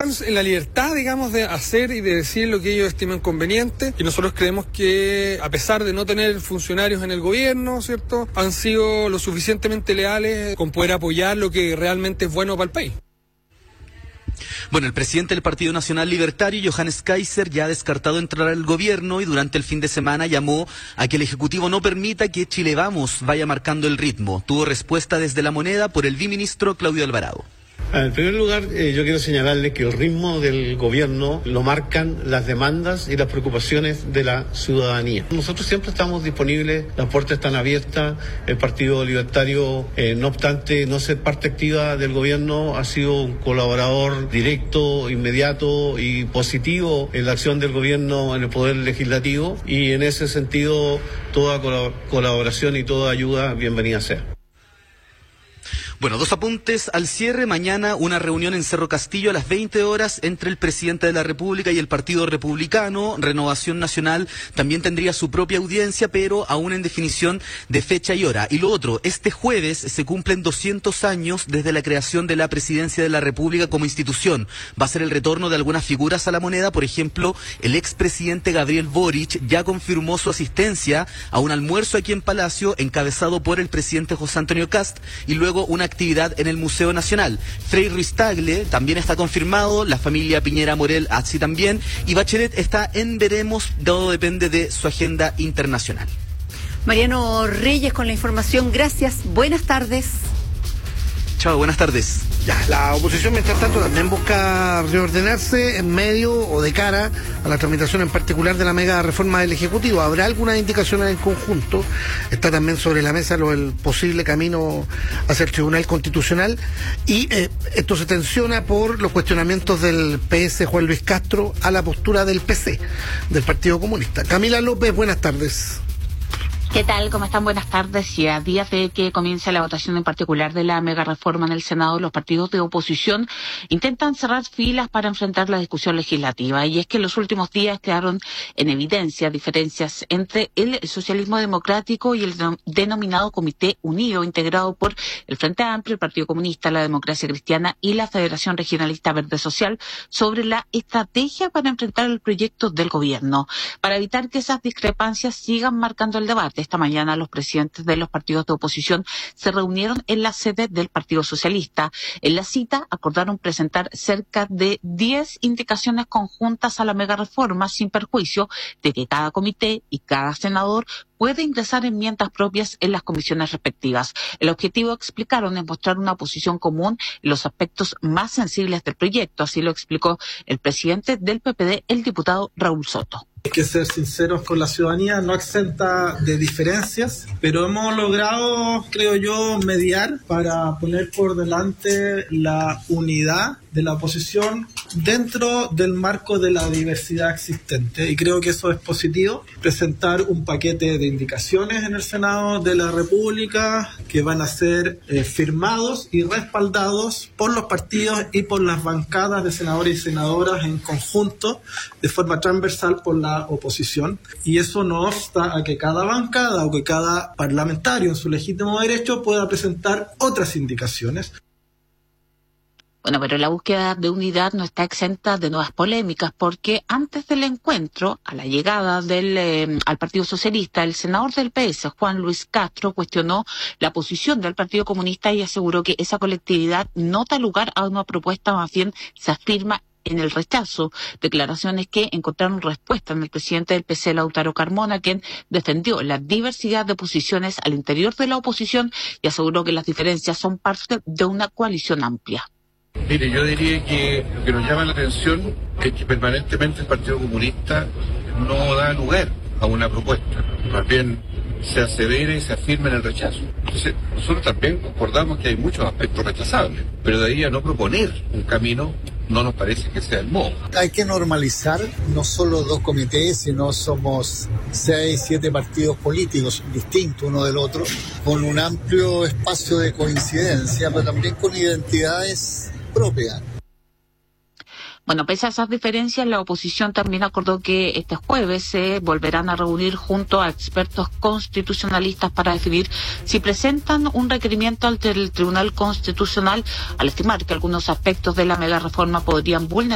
en la libertad, digamos, de hacer y de decir lo que ellos estimen conveniente, y nosotros creemos que, a pesar de no tener funcionarios en el gobierno, ¿cierto?, han sido lo suficientemente leales con poder apoyar lo que realmente es bueno para el país. Bueno, el presidente del Partido Nacional Libertario, Johannes Kaiser, ya ha descartado entrar al gobierno y durante el fin de semana llamó a que el Ejecutivo no permita que Chile Vamos vaya marcando el ritmo. Tuvo respuesta desde La Moneda por el viceministro Claudio Alvarado. En primer lugar, yo quiero señalarle que el ritmo del gobierno lo marcan las demandas y las preocupaciones de la ciudadanía. Nosotros siempre estamos disponibles, las puertas están abiertas. El Partido Libertario, no obstante no ser parte activa del gobierno, ha sido un colaborador directo, inmediato y positivo en la acción del gobierno en el Poder Legislativo, y en ese sentido toda colaboración y toda ayuda bienvenida sea. Bueno, dos apuntes al cierre. Mañana una reunión en Cerro Castillo a las 20 horas entre el presidente de la República y el Partido Republicano. Renovación Nacional también tendría su propia audiencia, pero aún en definición de fecha y hora. Y lo otro, este jueves se cumplen 200 años desde la creación de la Presidencia de la República como institución. Va a ser el retorno de algunas figuras a La Moneda. Por ejemplo, el expresidente Gabriel Boric ya confirmó su asistencia a un almuerzo aquí en Palacio encabezado por el presidente José Antonio Kast, y luego una actividad en el Museo Nacional. Frei Ruiz Tagle también está confirmado, la familia Piñera Morel así también, y Bachelet está en veremos, todo depende de su agenda internacional. Mariano Reyes con la información, gracias, buenas tardes. Chao, buenas tardes. Ya, la oposición, mientras tanto, también busca reordenarse en medio o de cara a la tramitación en particular de la mega reforma del Ejecutivo. ¿Habrá algunas indicaciones en conjunto? Está también sobre la mesa el posible camino hacia el Tribunal Constitucional, y esto se tensiona por los cuestionamientos del PS Juan Luis Castro a la postura del PC, del Partido Comunista. Camila López, buenas tardes. ¿Qué tal? ¿Cómo están? Buenas tardes. Y a días de que comience la votación en particular de la mega reforma en el Senado, los partidos de oposición intentan cerrar filas para enfrentar la discusión legislativa. Y es que en los últimos días quedaron en evidencia diferencias entre el socialismo democrático y el denominado Comité Unido, integrado por el Frente Amplio, el Partido Comunista, la Democracia Cristiana y la Federación Regionalista Verde Social, sobre la estrategia para enfrentar el proyecto del gobierno. Para evitar que esas discrepancias sigan marcando el debate, esta mañana los presidentes de los partidos de oposición se reunieron en la sede del Partido Socialista. En la cita acordaron presentar cerca de 10 indicaciones conjuntas a la mega reforma, sin perjuicio de que cada comité y cada senador puede ingresar enmiendas propias en las comisiones respectivas. El objetivo, explicaron, es mostrar una posición común en los aspectos más sensibles del proyecto. Así lo explicó el presidente del PPD, el diputado Raúl Soto. Hay que ser sinceros con la ciudadanía, no exenta de diferencias, pero hemos logrado, creo yo, mediar para poner por delante la unidad de la oposición dentro del marco de la diversidad existente, y creo que eso es positivo. Presentar un paquete de indicaciones en el Senado de la República que van a ser firmados y respaldados por los partidos y por las bancadas de senadores y senadoras en conjunto, de forma transversal por la oposición, y eso no obsta a que cada bancada o que cada parlamentario en su legítimo derecho pueda presentar otras indicaciones. Bueno, pero la búsqueda de unidad no está exenta de nuevas polémicas, porque antes del encuentro, a la llegada al Partido Socialista, el senador del PS, Juan Luis Castro, cuestionó la posición del Partido Comunista y aseguró que esa colectividad no da lugar a una propuesta, más bien se afirma en el rechazo. Declaraciones que encontraron respuesta en el presidente del PC, Lautaro Carmona, quien defendió la diversidad de posiciones al interior de la oposición y aseguró que las diferencias son parte de una coalición amplia. Mire, yo diría que lo que nos llama la atención es que permanentemente el Partido Comunista no da lugar a una propuesta, más bien se asevera y se afirma en el rechazo. Entonces, nosotros también concordamos que hay muchos aspectos rechazables, pero de ahí a no proponer un camino no nos parece que sea el modo. Hay que normalizar no solo dos comités, sino somos 6, 7 partidos políticos distintos uno del otro, con un amplio espacio de coincidencia, pero también con identidades propias. Bueno, pese a esas diferencias, la oposición también acordó que este jueves se volverán a reunir junto a expertos constitucionalistas para definir si presentan un requerimiento ante el Tribunal Constitucional, al estimar que algunos aspectos de la mega reforma podrían vulnerar